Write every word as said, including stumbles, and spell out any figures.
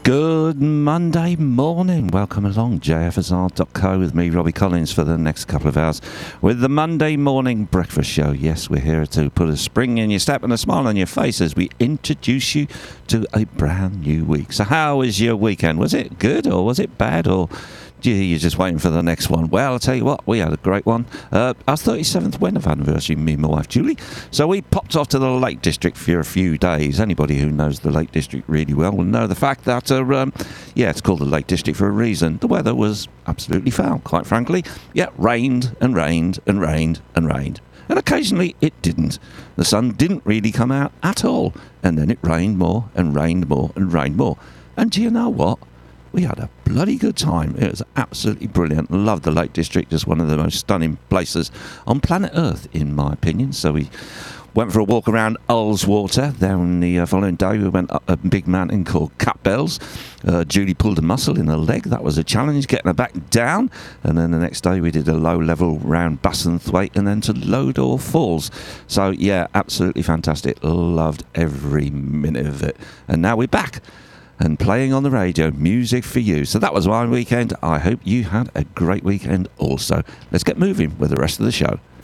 Good Monday morning. Welcome along, j f s r dot co with me, Robbie Collins, for the next couple of hours with the Monday Morning Breakfast Show. Yes, we're here to put a spring in your step and a smile on your face as we introduce you to a brand new week. So how was your weekend? Was it good or was it bad, or gee, you're just waiting for the next one? Well, I'll tell you what, we had a great one. Uh, our thirty-seventh wedding anniversary, me and my wife Julie. So we popped off to the Lake District for a few days. Anybody who knows the Lake District really well will know the fact that, uh, um, yeah, it's called the Lake District for a reason. The weather was absolutely foul, quite frankly. Yeah, rained and rained and rained and rained. And occasionally it didn't. The sun didn't really come out at all. And then it rained more and rained more and rained more. And do you know what? We had a bloody good time. It was absolutely brilliant. Loved the Lake District. Just one of the most stunning places on planet Earth, in my opinion. So we went for a walk around Ullswater. Then the uh, following day, we went up a big mountain called Catbells. Uh, Julie pulled a muscle in her leg. That was a challenge, getting her back down. And then the next day, we did a low level round Bassenthwaite and then to Lodore Falls. So, yeah, absolutely fantastic. Loved every minute of it. And now we're back and playing on the radio, music for you. So that was my weekend. I hope you had a great weekend also. Let's get moving with the rest of the show.